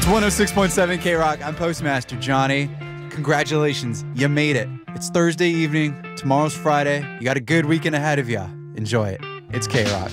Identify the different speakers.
Speaker 1: It's 106.7 K-Rock. I'm Postmaster Johnny. Congratulations. You made it. It's Thursday evening. Tomorrow's Friday. You got a good weekend ahead of you. Enjoy it. It's K-Rock.